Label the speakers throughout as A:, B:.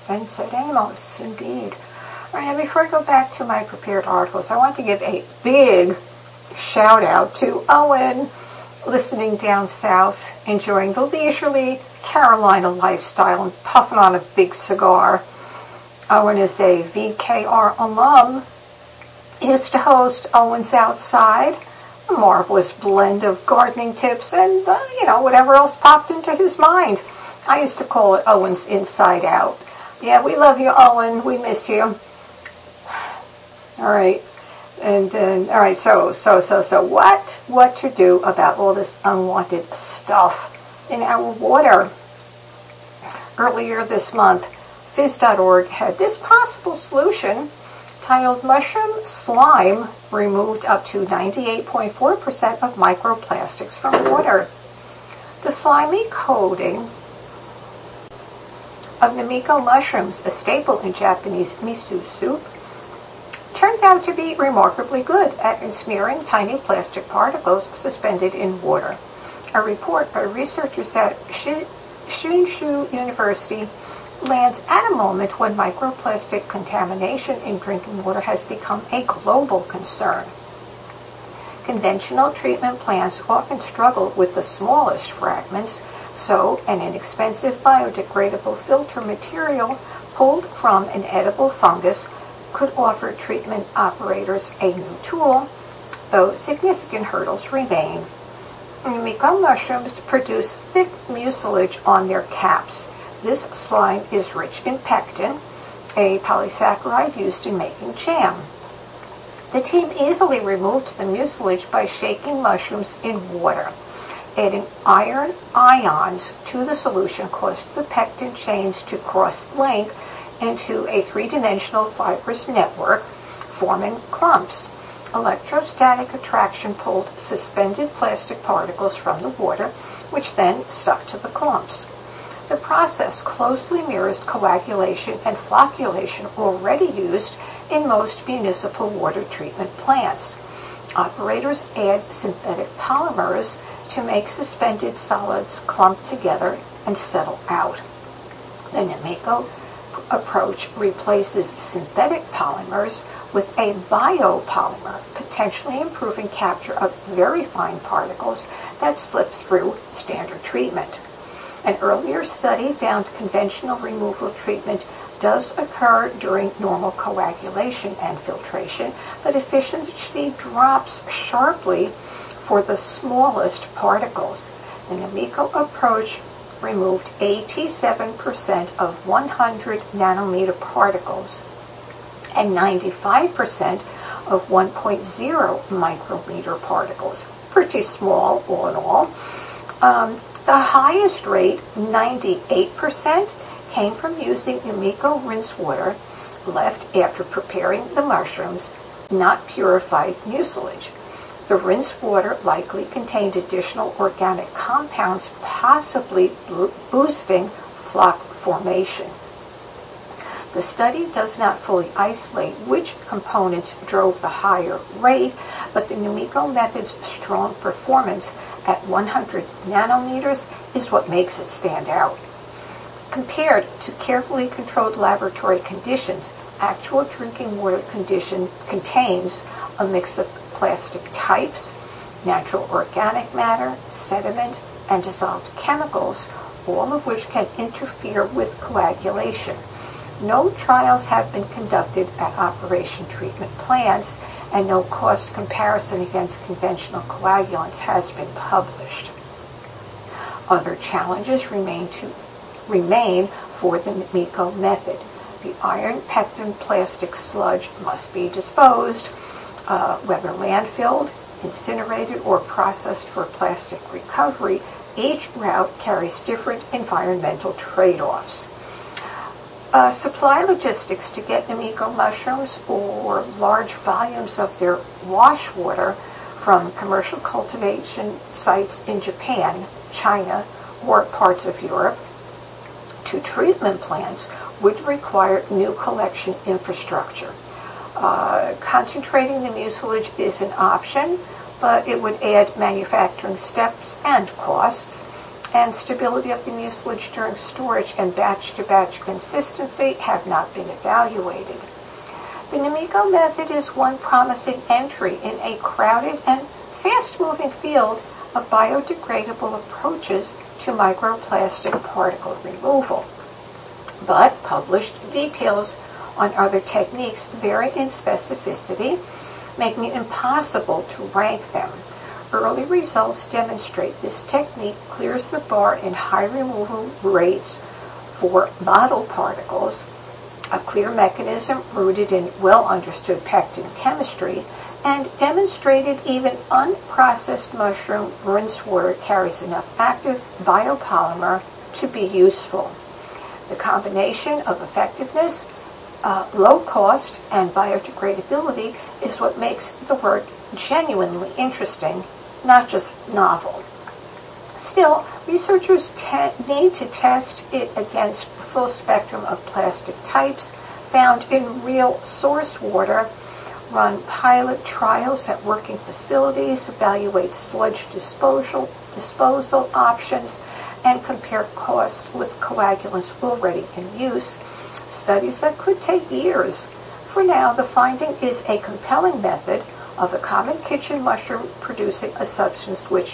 A: Vincent Amos, indeed. All right, before I go back to my prepared articles, I want to give a big shout out to Owen, listening down south, enjoying the leisurely Carolina lifestyle and puffing on a big cigar. Owen is a VKR alum. He used to host Owen's Outside, a marvelous blend of gardening tips and, whatever else popped into his mind. I used to call it Owen's Inside Out. Yeah, we love you, Owen. We miss you. All right. And then, all right, so what to do about all this unwanted stuff in our water? Earlier this month, Phys.org had this possible solution titled Mushroom Slime Removed Up to 98.4% of Microplastics from Water. The slimy coating of Namiko mushrooms, a staple in Japanese miso soup, turns out to be remarkably good at ensnaring tiny plastic particles suspended in water. A report by researchers at Shinshu University lands at a moment when microplastic contamination in drinking water has become a global concern. Conventional treatment plants often struggle with the smallest fragments, so an inexpensive biodegradable filter material pulled from an edible fungus could offer treatment operators a new tool, though significant hurdles remain. Namiko mushrooms produce thick mucilage on their caps. This slime is rich in pectin, a polysaccharide used in making jam. The team easily removed the mucilage by shaking mushrooms in water. Adding iron ions to the solution caused the pectin chains to cross-link into a three-dimensional fibrous network, forming clumps. Electrostatic attraction pulled suspended plastic particles from the water, which then stuck to the clumps. The process closely mirrors coagulation and flocculation already used in most municipal water treatment plants. Operators add synthetic polymers to make suspended solids clump together and settle out. The Namiko approach replaces synthetic polymers with a biopolymer, potentially improving capture of very fine particles that slip through standard treatment. An earlier study found conventional removal treatment does occur during normal coagulation and filtration, but efficiency drops sharply for the smallest particles. The Namiko approach removed 87% of 100 nanometer particles and 95% of 1.0 micrometer particles. Pretty small, all in all. The highest rate, 98%, came from using Namiko rinse water left after preparing the mushrooms, not purified mucilage. The rinse water likely contained additional organic compounds, possibly boosting floc formation. The study does not fully isolate which components drove the higher rate, but the Namiko method's strong performance at 100 nanometers is what makes it stand out. Compared to carefully controlled laboratory conditions, actual drinking water contains a mix of plastic types, natural organic matter, sediment, and dissolved chemicals, all of which can interfere with coagulation. No trials have been conducted at operation treatment plants, and no cost comparison against conventional coagulants has been published. Other challenges remain for the Namiko method. The iron pectin plastic sludge must be disposed, whether landfilled, incinerated, or processed for plastic recovery. Each route carries different environmental trade-offs. Supply logistics to get Namiko mushrooms or large volumes of their wash water from commercial cultivation sites in Japan, China, or parts of Europe to treatment plants would require new collection infrastructure. Concentrating the mucilage is an option, but it would add manufacturing steps and costs. and stability of the mucilage during storage and batch-to-batch consistency have not been evaluated. The Nemico method is one promising entry in a crowded and fast-moving field of biodegradable approaches to microplastic particle removal. But published details on other techniques vary in specificity, making it impossible to rank them. Early results demonstrate this technique clears the bar in high removal rates for model particles, a clear mechanism rooted in well-understood pectin chemistry, and demonstrated even unprocessed mushroom rinse water carries enough active biopolymer to be useful. The combination of effectiveness, low cost, and biodegradability is what makes the work genuinely interesting, not just novel. Still, researchers need to test it against the full spectrum of plastic types found in real source water, run pilot trials at working facilities, evaluate sludge disposal options, and compare costs with coagulants already in use, studies that could take years. For now, the finding is a compelling method of a common kitchen mushroom producing a substance with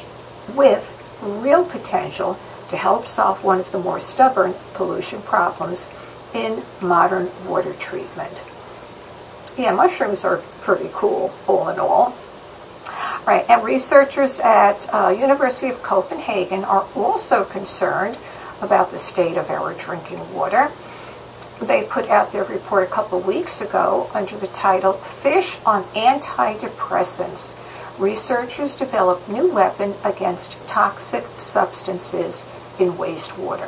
A: real potential to help solve one of the more stubborn pollution problems in modern water treatment. Yeah, mushrooms are pretty cool, all in all. Right, and researchers at University of Copenhagen are also concerned about the state of our drinking water. They put out their report a couple weeks ago under the title Fish on Antidepressants. Researchers develop new weapon against toxic substances in wastewater.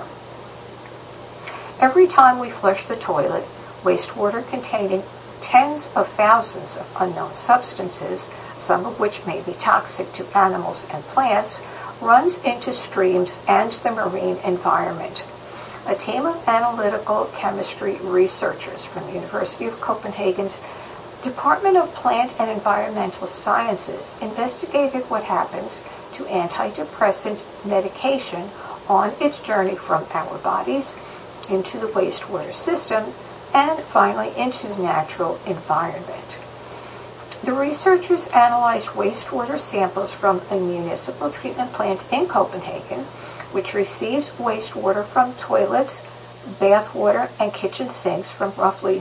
A: Every time we flush the toilet, wastewater containing tens of thousands of unknown substances, some of which may be toxic to animals and plants, runs into streams and the marine environment. A team of analytical chemistry researchers from the University of Copenhagen's Department of Plant and Environmental Sciences investigated what happens to antidepressant medication on its journey from our bodies into the wastewater system and finally into the natural environment. The researchers analyzed wastewater samples from a municipal treatment plant in Copenhagen, which receives wastewater from toilets, bathwater, and kitchen sinks from roughly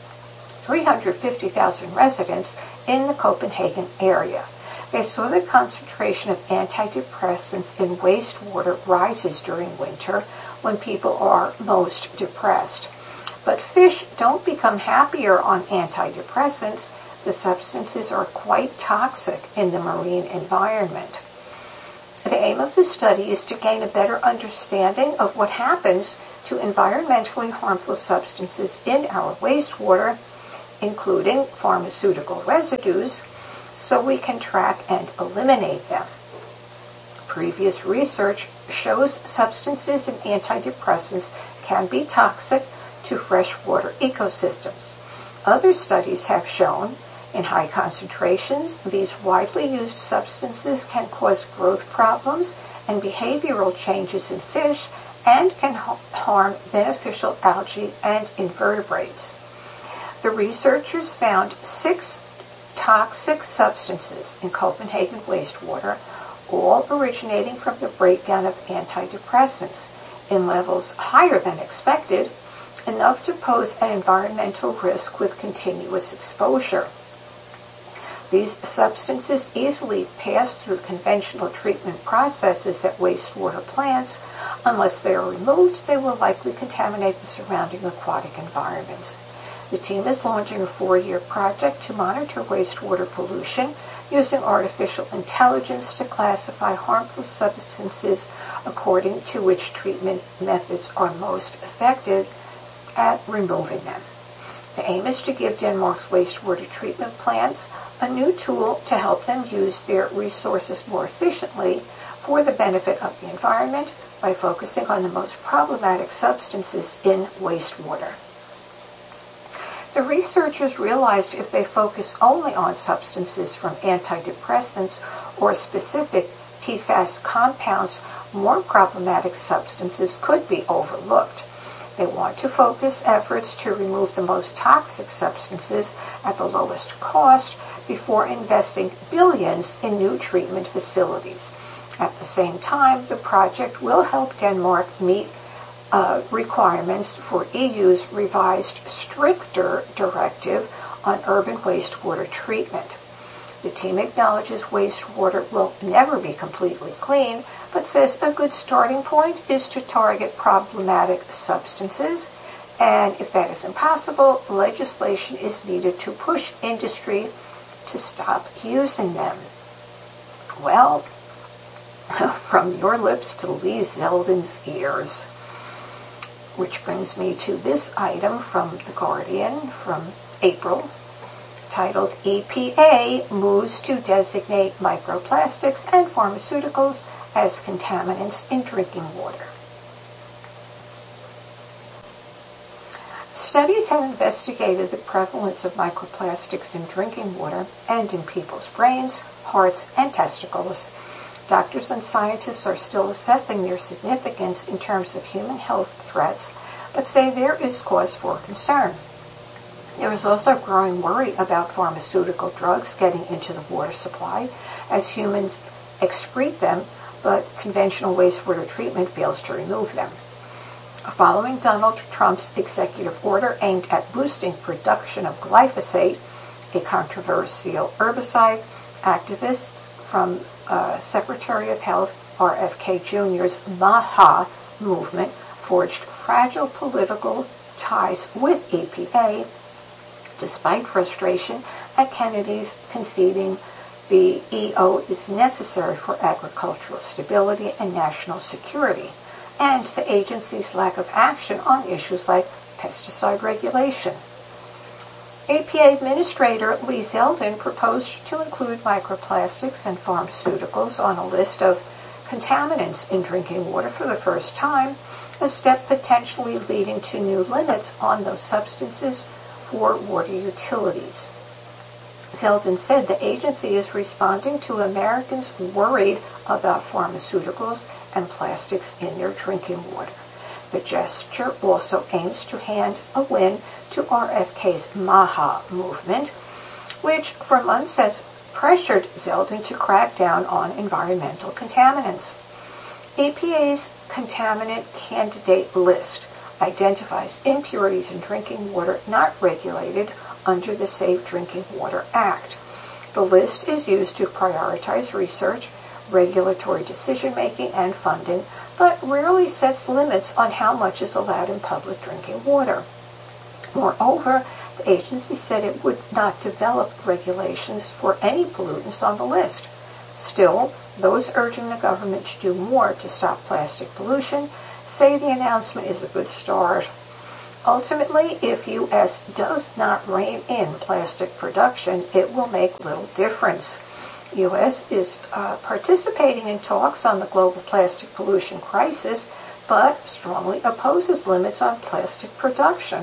A: 350,000 residents in the Copenhagen area. They saw the concentration of antidepressants in wastewater rises during winter when people are most depressed. But fish don't become happier on antidepressants. The substances are quite toxic in the marine environment. The aim of the study is to gain a better understanding of what happens to environmentally harmful substances in our wastewater, including pharmaceutical residues, so we can track and eliminate them. Previous research shows substances in antidepressants can be toxic to freshwater ecosystems. Other studies have shown in high concentrations, these widely used substances can cause growth problems and behavioral changes in fish and can harm beneficial algae and invertebrates. The researchers found 6 toxic substances in Copenhagen wastewater, all originating from the breakdown of antidepressants in levels higher than expected, enough to pose an environmental risk with continuous exposure. These substances easily pass through conventional treatment processes at wastewater plants. Unless they are removed, they will likely contaminate the surrounding aquatic environments. The team is launching a 4-year project to monitor wastewater pollution using artificial intelligence to classify harmful substances according to which treatment methods are most effective at removing them. The aim is to give Denmark's wastewater treatment plants a new tool to help them use their resources more efficiently for the benefit of the environment by focusing on the most problematic substances in wastewater. The researchers realized if they focus only on substances from antidepressants or specific PFAS compounds, more problematic substances could be overlooked. They want to focus efforts to remove the most toxic substances at the lowest cost before investing billions in new treatment facilities. At the same time, the project will help Denmark meet requirements for EU's revised, stricter directive on urban wastewater treatment. The team acknowledges wastewater will never be completely clean, but says a good starting point is to target problematic substances, and if that is impossible, legislation is needed to push industry to stop using them. Well, from your lips to Lee Zeldin's ears. Which brings me to this item from The Guardian from April, titled EPA Moves to Designate Microplastics and Pharmaceuticals as Contaminants in Drinking Water. Studies have investigated the prevalence of microplastics in drinking water and in people's brains, hearts, and testicles. Doctors and scientists are still assessing their significance in terms of human health threats, but say there is cause for concern. There is also growing worry about pharmaceutical drugs getting into the water supply as humans excrete them, but conventional wastewater treatment fails to remove them. Following Donald Trump's executive order aimed at boosting production of glyphosate, a controversial herbicide, activists from Secretary of Health RFK Jr.'s MAHA movement forged fragile political ties with EPA, despite frustration at Kennedy's conceding the EO is necessary for agricultural stability and national security, and the agency's lack of action on issues like pesticide regulation. EPA Administrator Lee Zeldin proposed to include microplastics and pharmaceuticals on a list of contaminants in drinking water for the first time, a step potentially leading to new limits on those substances for water utilities. Zeldin said the agency is responding to Americans worried about pharmaceuticals and plastics in their drinking water. The gesture also aims to hand a win to RFK's MAHA movement, which for months has pressured Zeldin to crack down on environmental contaminants. EPA's contaminant candidate list identifies impurities in drinking water not regulated under the Safe Drinking Water Act. The list is used to prioritize research, regulatory decision-making, and funding, but rarely sets limits on how much is allowed in public drinking water. Moreover, the agency said it would not develop regulations for any pollutants on the list. Still, those urging the government to do more to stop plastic pollution say the announcement is a good start. Ultimately, if U.S. does not rein in plastic production, it will make little difference. U.S. is participating in talks on the global plastic pollution crisis, but strongly opposes limits on plastic production.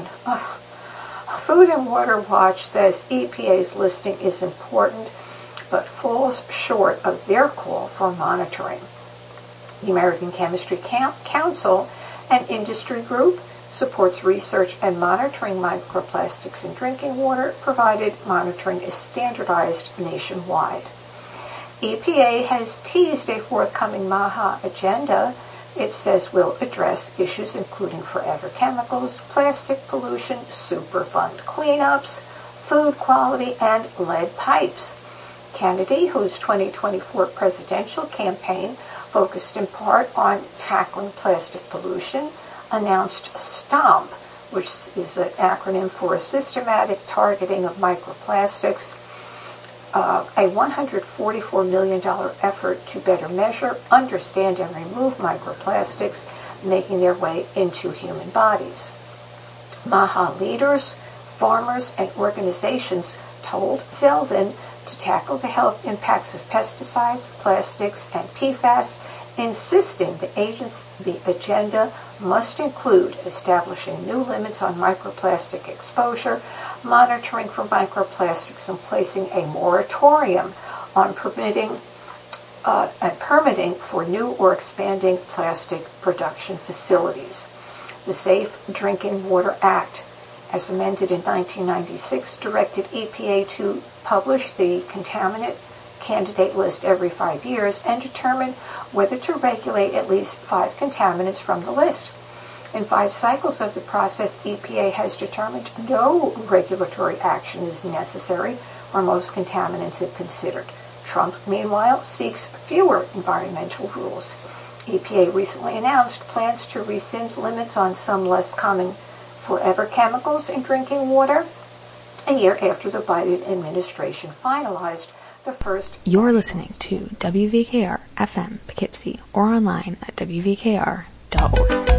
A: Food and Water Watch says EPA's listing is important, but falls short of their call for monitoring. The American Chemistry Council, an industry group, supports research and monitoring microplastics in drinking water, provided monitoring is standardized nationwide. EPA has teased a forthcoming MAHA agenda. It says will address issues including forever chemicals, plastic pollution, Superfund cleanups, food quality, and lead pipes. Kennedy, whose 2024 presidential campaign focused in part on tackling plastic pollution, announced STOMP, which is an acronym for Systematic Targeting of Microplastics, a $144 million effort to better measure, understand, and remove microplastics making their way into human bodies. MAHA leaders, farmers, and organizations told Zeldin to tackle the health impacts of pesticides, plastics, and PFAS, insisting the agenda must include establishing new limits on microplastic exposure, monitoring for microplastics, and placing a moratorium on permitting and permitting for new or expanding plastic production facilities. The Safe Drinking Water Act, as amended in 1996, directed EPA to publish the contaminant candidate list every 5 years and determine whether to regulate at least 5 contaminants from the list. In 5 cycles of the process, EPA has determined no regulatory action is necessary for most contaminants it considered. Trump, meanwhile, seeks fewer environmental rules. EPA recently announced plans to rescind limits on some less common forever chemicals in drinking water, a year after the Biden administration finalized the first...
B: You're listening to WVKR FM Poughkeepsie or online at WVKR.org.